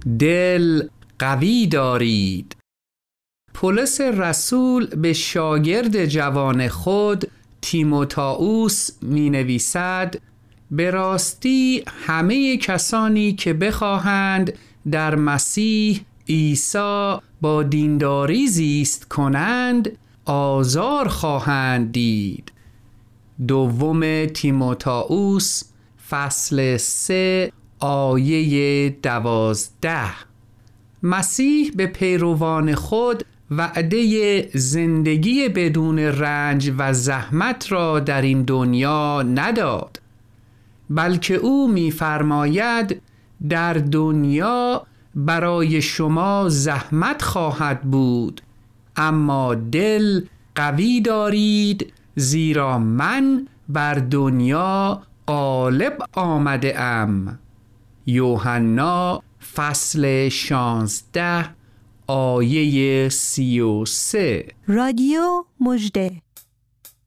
دل قوی دارید. پولس رسول به شاگرد جوان خود تیموتائوس می نویسد: به راستی همه کسانی که بخواهند در مسیح عیسی با دینداری زیست کنند آزار خواهند دید. دوم تیموتائوس فصل 3 آیه 12. مسیح به پیروان خود وعده زندگی بدون رنج و زحمت را در این دنیا نداد، بلکه او می‌فرماید در دنیا برای شما زحمت خواهد بود، اما دل قوی دارید، زیرا من بر دنیا غالب آمده ام. یوحنا فصل 16 آیه 33. رادیو مژده.